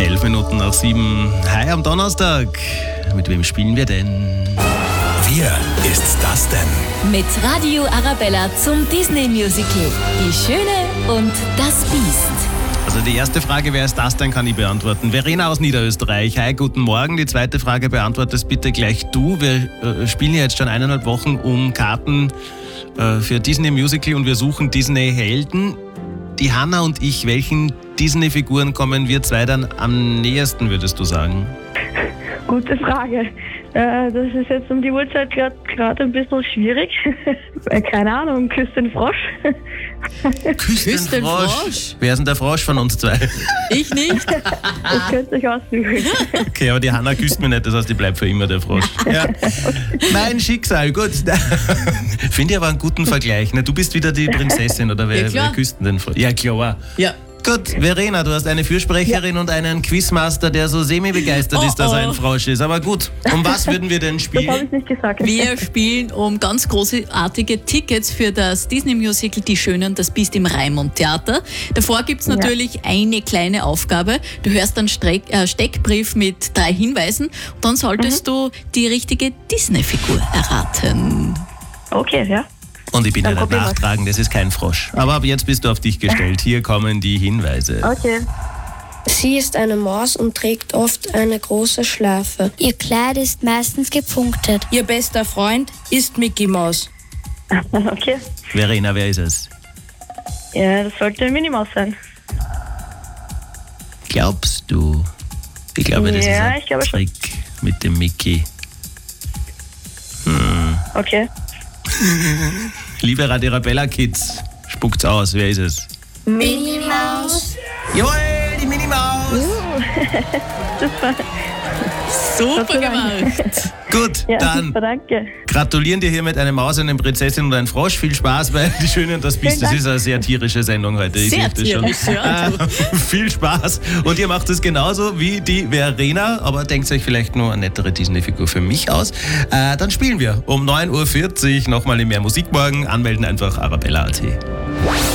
11 Minuten nach 7. Hi am Donnerstag. Mit wem spielen wir denn? Wer ist das denn? Mit Radio Arabella zum Disney-Musical Die Schöne und das Biest. Also die erste Frage, wer ist das denn, kann ich beantworten. Verena aus Niederösterreich. Hi, guten Morgen. Die zweite Frage beantwortest bitte gleich du. Wir spielen ja jetzt schon 1,5 Wochen um Karten für Disney-Musical und wir suchen Disney-Helden. Die Hanna und ich, welchen Disney-Figuren kommen wir zwei dann am nächsten, würdest du sagen? Gute Frage. Das ist jetzt um die Uhrzeit gerade ein bisschen schwierig. Keine Ahnung, Küss den Frosch. Küss den Frosch? Wer ist denn der Frosch von uns zwei? Ich nicht. Das könnt ihr euch aussuchen. Okay, aber die Hanna küsst mich nicht, das heißt, ich bleib für immer der Frosch. Ja. Mein Schicksal, gut. Finde ich aber einen guten Vergleich. Ne? Du bist wieder die Prinzessin, oder wer küsst denn den Frosch? Ja, klar. Ja. Gut, Verena, du hast eine Fürsprecherin und einen Quizmaster, der so semi-begeistert ist, dass er ein Frosch ist. Aber gut, um was würden wir denn Das habe spielen? ich nicht gesagt. Wir spielen um ganz großartige Tickets für das Disney-Musical Die Schöne und das Biest im Raimund-Theater. Davor gibt es natürlich eine kleine Aufgabe. Du hörst einen Steckbrief mit 3 Hinweisen und dann solltest du die richtige Disney-Figur erraten. Okay, ja. Und ich bin ja Dann nicht probieren wir's. nachtragend, das ist kein Frosch. Aber ab jetzt bist du auf dich gestellt. Hier kommen die Hinweise. Okay. Sie ist eine Maus und trägt oft eine große Schleife. Ihr Kleid ist meistens gepunktet. Ihr bester Freund ist Mickey Maus. Okay. Verena, wer ist es? Ja, das sollte Minnie Maus sein. Glaubst du? Ich glaube, das Ja, ist ich ein glaube schon. Trick mit dem Mickey. Okay. Liebe Radio Arabella Kids, spuckt's aus, wer ist es? Minnie Maus. Jawohl, die Minnie Maus! Super. Super gemacht. Gut, Ja, dann super, danke. gratulieren dir hiermit eine Maus, eine Prinzessin und ein Frosch. Viel Spaß bei Die Schöne und das Biest. Das ist eine sehr tierische Sendung heute. Ich Sehr sehe das schon. tierisch, ja. Viel Spaß. Und ihr macht es genauso wie die Verena, aber denkt euch vielleicht nur eine nettere Disney-Figur für mich aus. Dann spielen wir um 9.40 Uhr nochmal in Mehr Musik morgen. Anmelden einfach arabella.at.